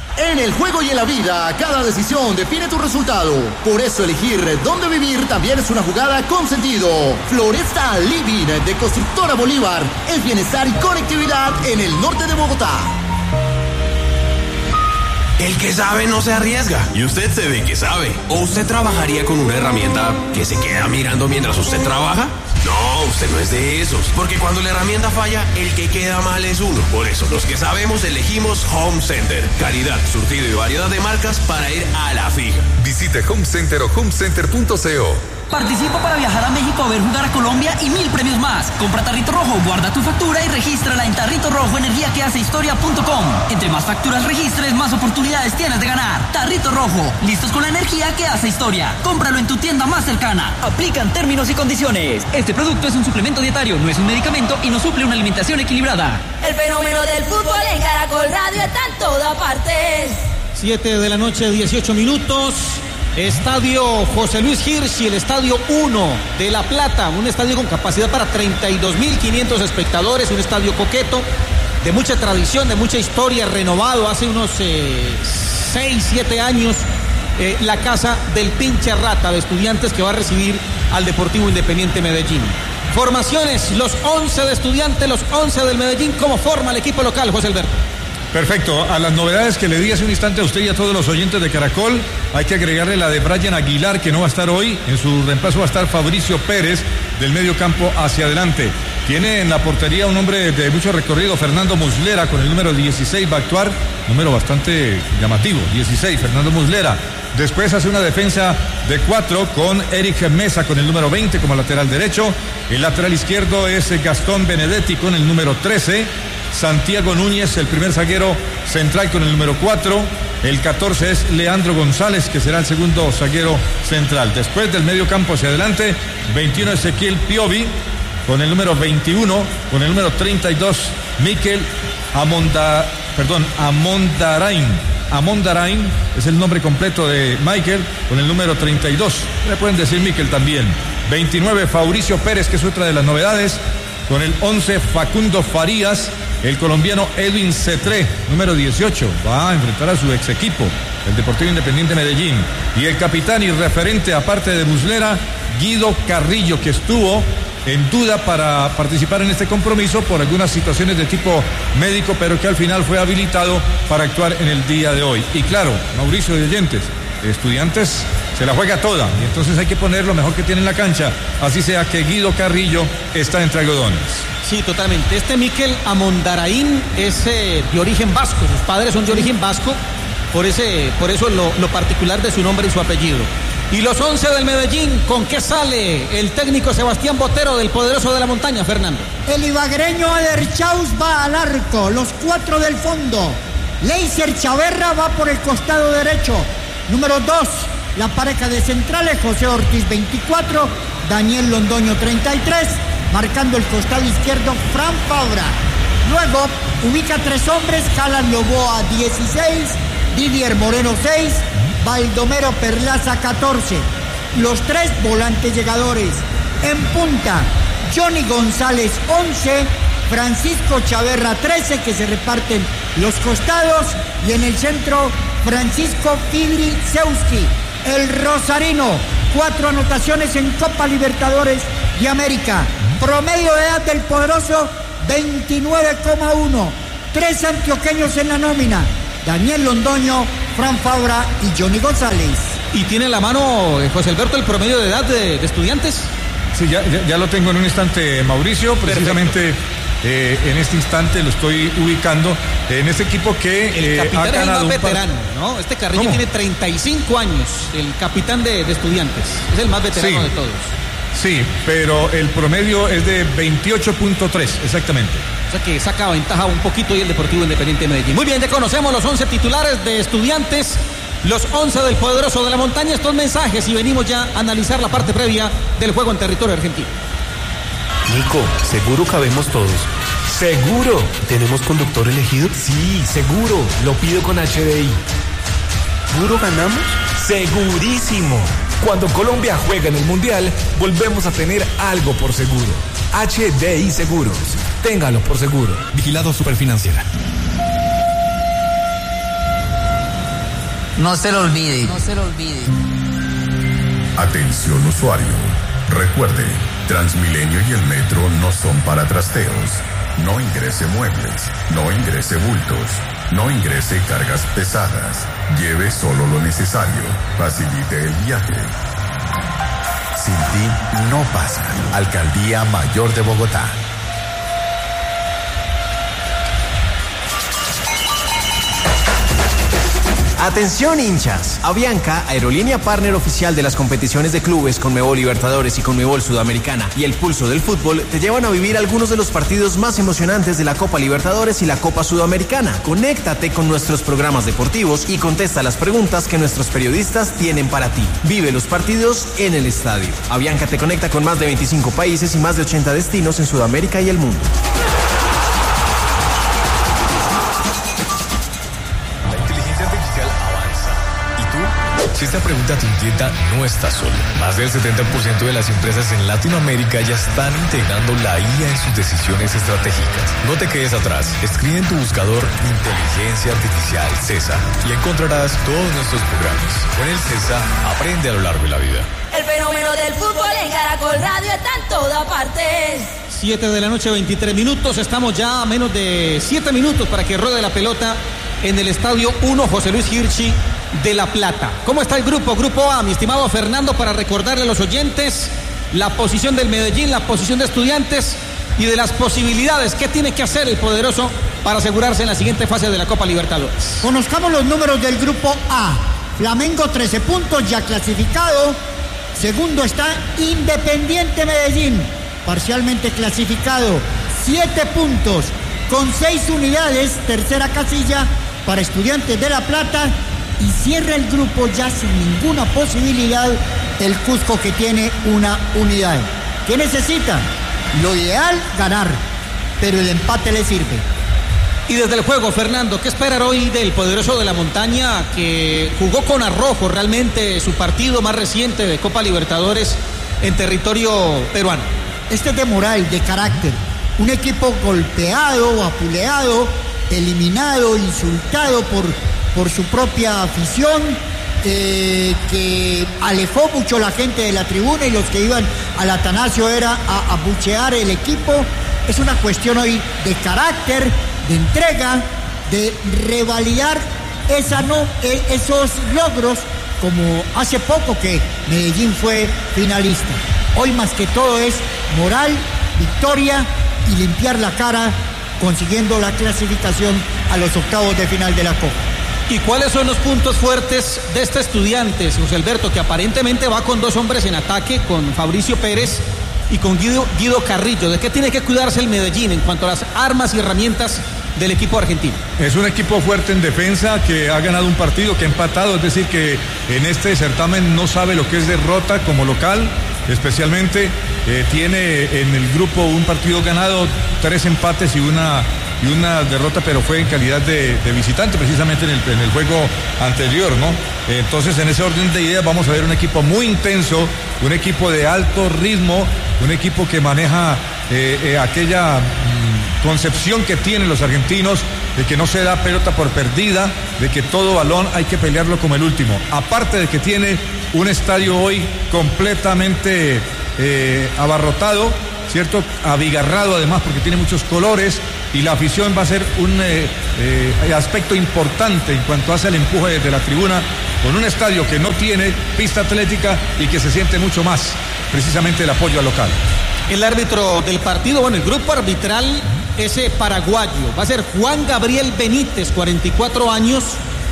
En el juego y en la vida, cada decisión define tu resultado. Por eso elegir dónde vivir también es una jugada con sentido. Floresta Living de Constructora Bolívar es bienestar y conectividad en el norte de Bogotá. El que sabe no se arriesga. Y usted se ve que sabe. ¿O usted trabajaría con una herramienta que se queda mirando mientras usted trabaja? No, usted no es de esos. Porque cuando la herramienta falla, el que queda mal es uno. Por eso, los que sabemos elegimos Home Center. Calidad, surtido y variedad de marcas para ir a la fija. Visite Home Center o homecenter.co. Participa para viajar a México a ver jugar a Colombia y 1000 premios más. Compra Tarrito Rojo, guarda tu factura y regístrala en Tarrito Rojo energiaquehacehistoria.com. Entre más facturas registres, más oportunidades tienes de ganar. Tarrito Rojo, listos con la energía que hace historia. Cómpralo en tu tienda más cercana. Aplican términos y condiciones. Este producto es un suplemento dietario, no es un medicamento y no suple una alimentación equilibrada. El fenómeno del fútbol en Caracol Radio está en todas partes. 7:18 p.m. Estadio José Luis Hirsch y el Estadio 1 de La Plata, un estadio con capacidad para 32.500 espectadores, un estadio coqueto, de mucha tradición, de mucha historia, renovado hace unos 6-7 años, la casa del pinche rata de Estudiantes que va a recibir al Deportivo Independiente Medellín. Formaciones, los 11 de Estudiantes, los 11 del Medellín, ¿cómo forma el equipo local, José Alberto? Perfecto, a las novedades que le di hace un instante a usted y a todos los oyentes de Caracol, hay que agregarle la de Brian Aguilar, que no va a estar hoy. En su reemplazo va a estar Fabricio Pérez, del medio campo hacia adelante. Tiene en la portería un hombre de mucho recorrido, Fernando Muslera, con el número 16 va a actuar, número bastante llamativo, 16, Fernando Muslera. Después hace una defensa de 4 con Eric Mesa con el número 20 como lateral derecho. El lateral izquierdo es Gastón Benedetti con el número 13. Santiago Núñez, el primer zaguero central con el número 4. El 14 es Leandro González, que será el segundo zaguero central. Después del medio campo hacia adelante, 21 Ezequiel Piovi, con el número 21, con el número 32 Mikel Amondarain. Amondarain es el nombre completo de Michael, con el número 32. Le pueden decir Mikel también. 29 Fabricio Pérez, que es otra de las novedades. Con el 11 Facundo Farías. El colombiano Edwin Cetré, número 18, va a enfrentar a su ex equipo, el Deportivo Independiente Medellín. Y el capitán y referente, aparte de Muslera, Guido Carrillo, que estuvo en duda para participar en este compromiso por algunas situaciones de tipo médico, pero que al final fue habilitado para actuar en el día de hoy. Y claro, Mauricio de Oyentes, Estudiantes se la juega toda, y entonces hay que poner lo mejor que tiene en la cancha, así sea que Guido Carrillo está entre algodones. Sí, totalmente. Este Mikel Amondarain es de origen vasco, sus padres son de origen vasco, por eso lo particular de su nombre y su apellido. Y los 11 del Medellín, ¿con qué sale el técnico Sebastián Botero del Poderoso de la Montaña, Fernando? El ibaguereño Aderchaus va al arco, los 4 del fondo. Leiser Chaverra va por el costado derecho. Número 2, la pareja de centrales, José Ortiz 24, Daniel Londoño 33, marcando el costado izquierdo Fran Fabra. Luego ubica 3 hombres, Jalan Loboa 16, Didier Moreno 6, Baldomero Perlaza 14. Los 3 volantes llegadores. En punta, Johnny González 11, Francisco Chaverra 13, que se reparten los costados, y en el centro Francisco Fibri Zewski, el rosarino, 4 anotaciones en Copa Libertadores de América. Promedio de edad del Poderoso 29,1. 3 antioqueños en la nómina: Daniel Londoño, Fran Fabra y Johnny González. ¿Y tiene en la mano, José Alberto, el promedio de edad de Estudiantes? Sí, ya lo tengo en un instante, Mauricio. Precisamente en este instante lo estoy ubicando en este equipo que el capitán ha ganado es el más veterano, ¿no? Este Carrillo tiene 35 años, el capitán de Estudiantes. Es el más veterano de todos. Sí, pero el promedio es de 28.3, exactamente. O sea que saca ventaja un poquito y el Deportivo Independiente de Medellín. Muy bien, ya conocemos los 11 titulares de Estudiantes, los 11 del Poderoso de la Montaña. Estos mensajes y venimos ya a analizar la parte previa del juego en territorio argentino. Nico, ¿seguro cabemos todos? ¿Seguro? ¿Tenemos conductor elegido? Sí, seguro. Lo pido con HDI. ¿Seguro ganamos? ¡Segurísimo! Cuando Colombia juega en el Mundial, volvemos a tener algo por seguro. HDI Seguros. Téngalo por seguro. Vigilado Superfinanciera. No se lo olvide. Atención usuario. Recuerde, Transmilenio y el metro no son para trasteos. No ingrese muebles, no ingrese bultos, no ingrese cargas pesadas. Lleve solo lo necesario. Facilite el viaje. Sin ti no pasa. Alcaldía Mayor de Bogotá. Atención hinchas, Avianca, aerolínea partner oficial de las competiciones de clubes Conmebol Libertadores y Conmebol Sudamericana y el pulso del fútbol, te llevan a vivir algunos de los partidos más emocionantes de la Copa Libertadores y la Copa Sudamericana. Conéctate con nuestros programas deportivos y contesta las preguntas que nuestros periodistas tienen para ti. Vive los partidos en el estadio. Avianca te conecta con más de 25 países y más de 80 destinos en Sudamérica y el mundo. Si esta pregunta te inquieta, no estás solo. Más del 70% de las empresas en Latinoamérica ya están integrando la IA en sus decisiones estratégicas. No te quedes atrás. Escribe en tu buscador Inteligencia Artificial CESA y encontrarás todos nuestros programas. Con el CESA, aprende a lo largo de la vida. El fenómeno del fútbol en Caracol Radio está en todas partes. 7:23 p.m. Estamos ya a menos de 7 minutos para que ruede la pelota en el Estadio 1 José Luis Hirschi de La Plata. ¿Cómo está el grupo? Grupo A, mi estimado Fernando, para recordarle a los oyentes la posición del Medellín, la posición de Estudiantes y de las posibilidades. ¿Qué tiene que hacer el poderoso para asegurarse en la siguiente fase de la Copa Libertadores? Conozcamos los números del grupo A. Flamengo 13 puntos, ya clasificado. Segundo está Independiente Medellín, parcialmente clasificado, 7 puntos con 6 unidades. Tercera casilla para Estudiantes de La Plata. Y cierra el grupo ya sin ninguna posibilidad el Cusco, que tiene una unidad. ¿Qué necesita? Lo ideal, ganar, pero el empate le sirve. Y desde el juego, Fernando, ¿qué esperar hoy del poderoso de la montaña, que jugó con arrojo realmente su partido más reciente de Copa Libertadores en territorio peruano? Este es de moral, de carácter. Un equipo golpeado, apuleado, eliminado, insultado por su propia afición, que alejó mucho la gente de la tribuna, y los que iban al Atanasio era a abuchear el equipo. Es una cuestión hoy de carácter, de entrega, de revalidar esos logros, como hace poco que Medellín fue finalista. Hoy más que todo es moral, victoria y limpiar la cara, consiguiendo la clasificación a los octavos de final de la Copa. ¿Y cuáles son los puntos fuertes de este Estudiantes, José Alberto, que aparentemente va con 2 hombres en ataque, con Fabricio Pérez y con Guido Carrillo? ¿De qué tiene que cuidarse el Medellín en cuanto a las armas y herramientas del equipo argentino? Es un equipo fuerte en defensa, que ha ganado un partido, que ha empatado, es decir, que en este certamen no sabe lo que es derrota como local. Especialmente tiene en el grupo un partido ganado, 3 empates y una derrota, pero fue en calidad de visitante, precisamente en el juego anterior, ¿no? Entonces, en ese orden de ideas, vamos a ver un equipo muy intenso, un equipo de alto ritmo, un equipo que maneja aquella concepción que tienen los argentinos de que no se da pelota por perdida, de que todo balón hay que pelearlo como el último. Aparte de que tiene un estadio hoy completamente abarrotado, ¿cierto? Abigarrado además, porque tiene muchos colores, y la afición va a ser un aspecto importante en cuanto hace el empuje desde la tribuna, con un estadio que no tiene pista atlética y que se siente mucho más precisamente el apoyo al local. El árbitro del partido, el grupo arbitral, ese paraguayo, va a ser Juan Gabriel Benítez, 44 años,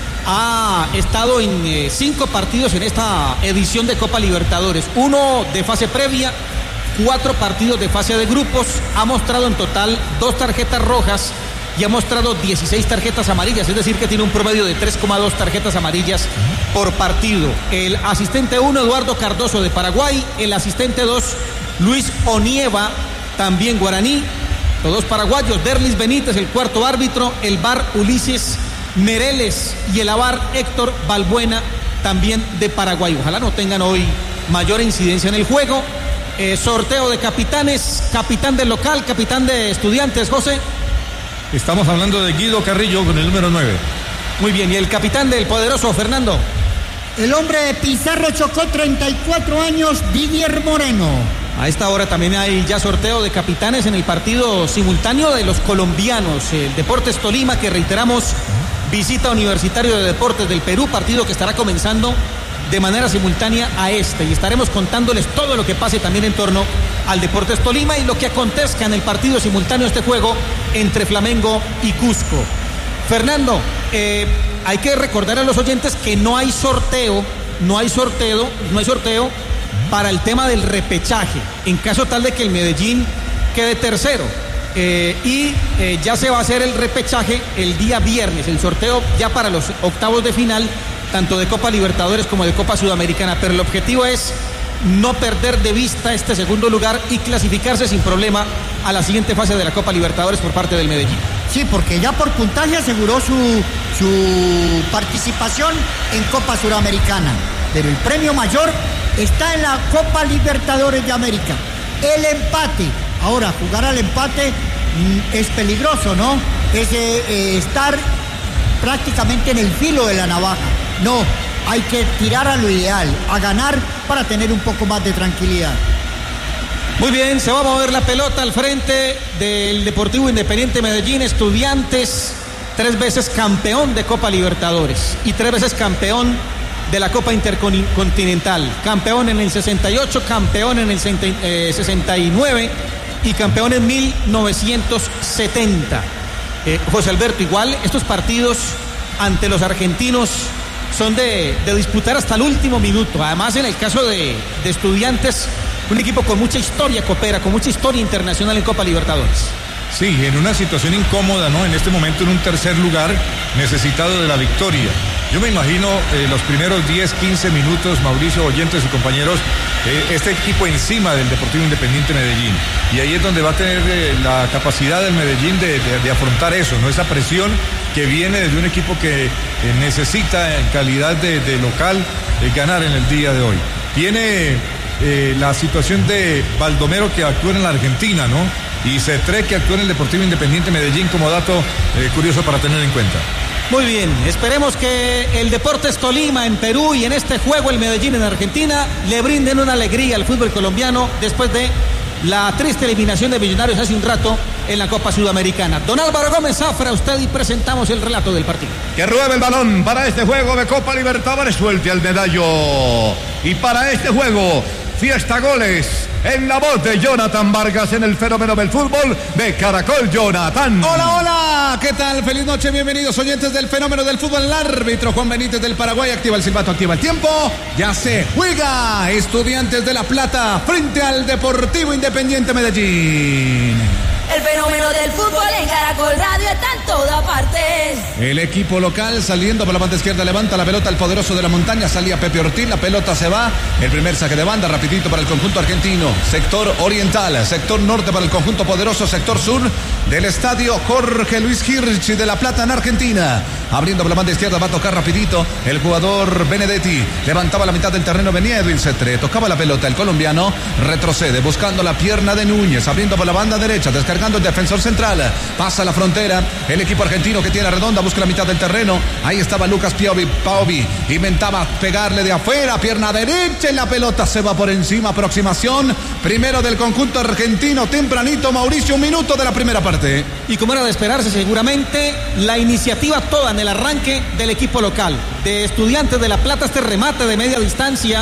ha estado en 5 partidos en esta edición de Copa Libertadores, 1 de fase previa, 4 partidos de fase de grupos, ha mostrado en total 2 tarjetas rojas y ha mostrado 16 tarjetas amarillas, es decir que tiene un promedio de 3,2 tarjetas amarillas por partido. El asistente 1, Eduardo Cardoso de Paraguay, el asistente 2, Luis Onieva, también guaraní, todos paraguayos. Derlis Benítez, el cuarto árbitro, el VAR Ulises Mereles y el AVAR Héctor Balbuena, también de Paraguay. Ojalá no tengan hoy mayor incidencia en el juego. Sorteo de capitanes, capitán del local, capitán de Estudiantes, José. Estamos hablando de Guido Carrillo con el número 9. Muy bien, ¿y el capitán del poderoso, Fernando? El hombre de Pizarro Chocó, 34 años, Didier Moreno. A esta hora también hay ya sorteo de capitanes en el partido simultáneo de los colombianos. El Deportes Tolima, que reiteramos, visita Universitario de Deportes del Perú, partido que estará comenzando de manera simultánea a este. Y estaremos contándoles todo lo que pase también en torno al Deportes Tolima y lo que acontezca en el partido simultáneo, este juego entre Flamengo y Cusco. Fernando, hay que recordar a los oyentes que no hay sorteo para el tema del repechaje, en caso tal de que el Medellín quede tercero. Ya se va a hacer el repechaje el día viernes, el sorteo ya para los octavos de final, tanto de Copa Libertadores como de Copa Sudamericana, pero el objetivo es no perder de vista este segundo lugar y clasificarse sin problema a la siguiente fase de la Copa Libertadores por parte del Medellín. Sí, porque ya por puntaje aseguró su participación en Copa Suramericana, pero el premio mayor está en la Copa Libertadores de América. El empate, ahora jugar al empate es peligroso, ¿no? Es estar prácticamente en el filo de la navaja. No, hay que tirar a lo ideal, a ganar para tener un poco más de tranquilidad. Muy bien, se va a mover la pelota al frente del Deportivo Independiente Medellín. Estudiantes, 3 veces campeón de Copa Libertadores y 3 veces campeón de la Copa Intercontinental. Campeón en el 68, campeón en el 69 y campeón en 1970. José Alberto, igual estos partidos ante los argentinos son de disputar hasta el último minuto. Además, en el caso de Estudiantes, un equipo con mucha historia copera, con mucha historia internacional en Copa Libertadores. Sí, en una situación incómoda, ¿no? En este momento en un tercer lugar, necesitado de la victoria. Yo me imagino los primeros 10, 15 minutos, Mauricio, oyentes y compañeros, este equipo encima del Deportivo Independiente Medellín. Y ahí es donde va a tener la capacidad del Medellín de afrontar eso, ¿no? Esa presión que viene desde un equipo que necesita en calidad de local ganar en el día de hoy. Tiene la situación de Baldomero, que actúa en la Argentina, ¿no? Y Cetré, que actúa en el Deportivo Independiente Medellín, como dato curioso para tener en cuenta. Muy bien, esperemos que el Deportes Tolima en Perú y en este juego el Medellín en Argentina le brinden una alegría al fútbol colombiano después de la triste eliminación de Millonarios hace un rato en la Copa Sudamericana. Don Álvaro Gómez Zafra, usted, y presentamos el relato del partido. Que ruede el balón para este juego de Copa Libertadores, suelte al medallo. Y para este juego, fiesta goles en la voz de Jonathan Vargas en el fenómeno del fútbol de Caracol. Jonathan. Hola, hola, ¿qué tal? Feliz noche, bienvenidos oyentes del fenómeno del fútbol. El árbitro Juan Benítez del Paraguay activa el silbato, activa el tiempo. Ya se juega Estudiantes de La Plata frente al Deportivo Independiente Medellín. El fenómeno del fútbol en Caracol Radio está en todas partes. El equipo local saliendo por la banda izquierda, levanta la pelota el poderoso de la montaña, salía Pepe Ortiz, la pelota se va, el primer saque de banda rapidito para el conjunto argentino, sector oriental, sector norte para el conjunto poderoso, sector sur del estadio Jorge Luis Hirsch de La Plata en Argentina. Abriendo por la banda izquierda, va a tocar rapidito el jugador Benedetti, levantaba la mitad del terreno, venía Edwin Cetré, tocaba la pelota el colombiano, retrocede buscando la pierna de Núñez, abriendo por la banda derecha, descargando el defensor central, pasa la frontera, el equipo argentino que tiene redonda, busca la mitad del terreno, ahí estaba Lucas Paovi, inventaba pegarle de afuera, pierna derecha y la pelota se va por encima, aproximación, primero del conjunto argentino, tempranito, Mauricio, 1 minuto de la primera parte. Y como era de esperarse seguramente, la iniciativa toda en el arranque del equipo local, de Estudiantes de La Plata, este remate de media distancia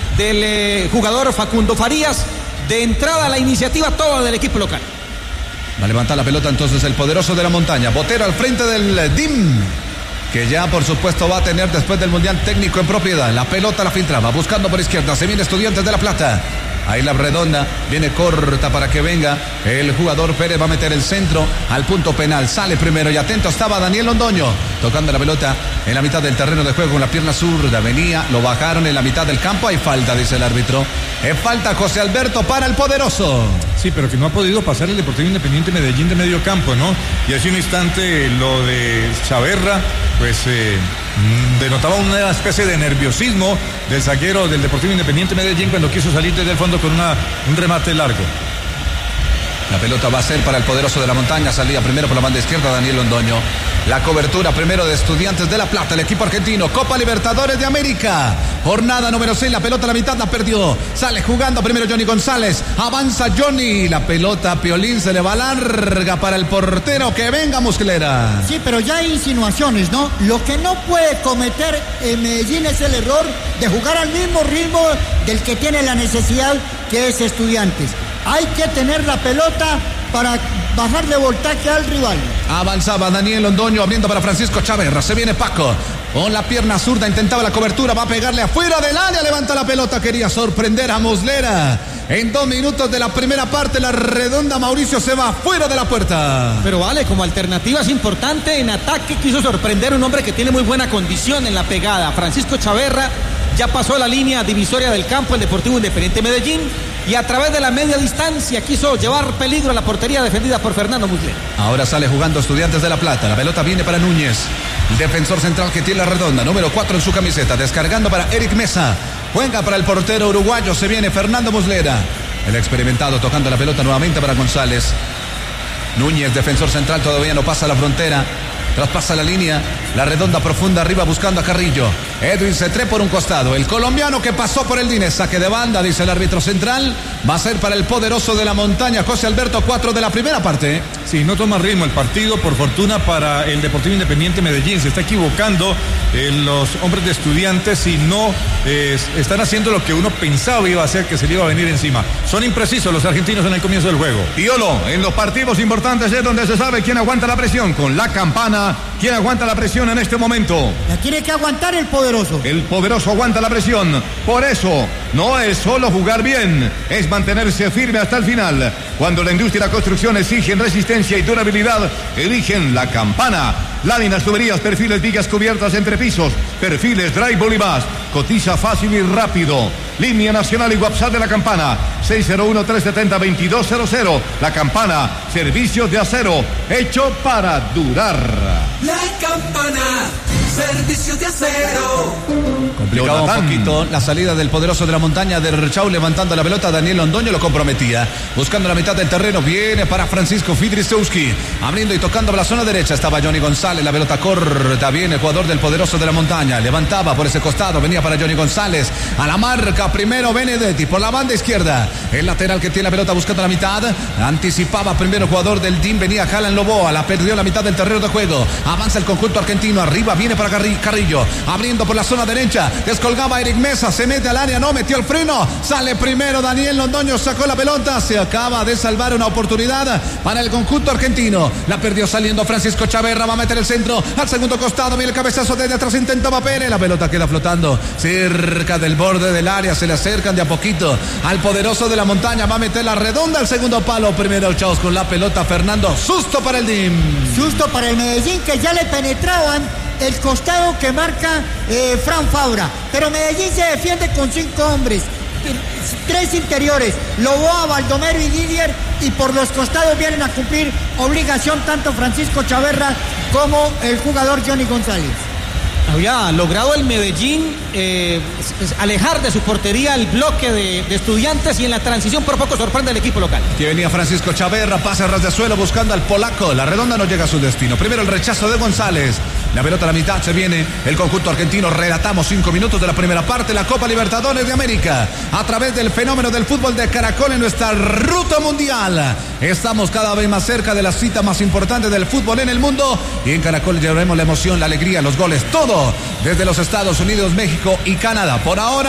del jugador Facundo Farías, de entrada la iniciativa toda del equipo local. Va a levantar la pelota entonces el poderoso de la montaña, Botero al frente del DIM, que ya por supuesto va a tener después del Mundial técnico en propiedad. La pelota la filtraba, buscando por izquierda, se viene Estudiantes de La Plata. Ahí la redonda, viene corta para que venga el jugador Pérez, va a meter el centro al punto penal, sale primero y atento estaba Daniel Londoño, tocando la pelota en la mitad del terreno de juego con la pierna zurda, venía, lo bajaron en la mitad del campo, hay falta, dice el árbitro, es falta José Alberto para el poderoso. Sí, pero que no ha podido pasar el Deportivo Independiente Medellín de medio campo, ¿no? Y hace un instante lo de Chaverra, pues denotaba una especie de nerviosismo del zaguero del Deportivo Independiente Medellín cuando quiso salir desde el fondo con un remate largo. La pelota va a ser para el poderoso de la montaña. Salía primero por la banda izquierda Daniel Londoño. La cobertura primero de Estudiantes de La Plata, el equipo argentino. Copa Libertadores de América. Jornada número 6. La pelota a la mitad la perdió. Sale jugando primero Johnny González. Avanza Johnny. La pelota a Piolín se le va larga para el portero. Que venga Muslera. Sí, pero ya hay insinuaciones, ¿no? Lo que no puede cometer Medellín es el error de jugar al mismo ritmo del que tiene la necesidad, que es Estudiantes. Hay que tener la pelota para bajarle voltaje al rival. Avanzaba Daniel Londoño abriendo para Francisco Chaverra. Se viene Paco. Con la pierna zurda intentaba la cobertura. Va a pegarle afuera del área. Levanta la pelota. Quería sorprender a Muslera. En 2 minutos de la primera parte, la redonda Mauricio se va fuera de la puerta. Pero vale, como alternativa es importante. En ataque quiso sorprender a un hombre que tiene muy buena condición en la pegada. Francisco Chaverra ya pasó la línea divisoria del campo, el Deportivo Independiente Medellín. Y a través de la media distancia quiso llevar peligro a la portería defendida por Fernando Muslera. Ahora sale jugando Estudiantes de La Plata. La pelota viene para Núñez. El defensor central que tiene la redonda. Número 4 en su camiseta. Descargando para Eric Mesa. Juega para el portero uruguayo. Se viene Fernando Muslera. El experimentado tocando la pelota nuevamente para González. Núñez, defensor central, todavía no pasa la frontera. Traspasa la línea, la redonda profunda arriba buscando a Carrillo. Edwin Cetré por un costado. El colombiano que pasó por el Dines. Saque de banda, dice el árbitro central. Va a ser para el poderoso de la montaña, José Alberto. 4 de la primera parte. Sí, no toma ritmo el partido, por fortuna para el Deportivo Independiente Medellín. Se está equivocando los hombres de Estudiantes y no están haciendo lo que uno pensaba iba a hacer, que se le iba a venir encima. Son imprecisos los argentinos en el comienzo del juego. Piolo, en los partidos importantes es donde se sabe quién aguanta la presión. Con la campana, ¿quién aguanta la presión en este momento? La tiene que aguantar el poderoso. El poderoso aguanta la presión. Por eso, no es solo jugar bien, es mantenerse firme hasta el final. Cuando la industria y la construcción exigen resistencia y durabilidad, eligen la campana. Láminas, tuberías, perfiles, vigas cubiertas entre pisos, perfiles, drywall y más. Cotiza fácil y rápido. Línea nacional y WhatsApp de la campana 601-370-2200. La campana, servicios de acero hecho para durar. La campana, servicios de acero. Complicado un poquito la salida del poderoso de la montaña de Rechau, levantando la pelota. Daniel Londoño lo comprometía. Buscando la mitad del terreno. Viene para Francisco Fidrisewski. Abriendo y tocando por la zona derecha. Estaba Johnny González. La pelota corta. Viene el jugador del poderoso de la montaña. Levantaba por ese costado. Venía para Johnny González. A la marca primero Benedetti. Por la banda izquierda. El lateral que tiene la pelota buscando la mitad. Anticipaba primero el jugador del DIM. Venía Jalan Loboa. La perdió la mitad del terreno de juego. Avanza el conjunto argentino. Arriba viene para Carrillo. Abriendo por la zona derecha. Descolgaba Eric Mesa, se mete al área, no metió el freno, sale primero Daniel Londoño, sacó la pelota, se acaba de salvar una oportunidad para el conjunto argentino. La perdió saliendo Francisco Chaverra, va a meter el centro al segundo costado, viene el cabezazo desde atrás, intentaba Pérez, la pelota queda flotando cerca del borde del área, se le acercan de a poquito al poderoso de la montaña, va a meter la redonda al segundo palo, primero el Chaos con la pelota, Fernando, susto para el DIM. Susto para el Medellín, que ya le penetraban el costado que marca Fran Fabra, pero Medellín se defiende con 5 hombres, 3 interiores, Loboa, Baldomero y Didier, y por los costados vienen a cumplir obligación tanto Francisco Chaverra como el jugador Johnny González. Había logrado el Medellín alejar de su portería el bloque de Estudiantes, y en la transición por poco sorprende el equipo local. Que venía Francisco Chaverra, pase a ras de suelo buscando al polaco. La redonda no llega a su destino. Primero el rechazo de González. La pelota a la mitad, se viene el conjunto argentino. Relatamos 5 minutos de la primera parte. La Copa Libertadores de América a través del fenómeno del fútbol de Caracol en nuestra ruta mundial. Estamos cada vez más cerca de la cita más importante del fútbol en el mundo. Y en Caracol llevaremos la emoción, la alegría, los goles, todo desde los Estados Unidos, México y Canadá. Por ahora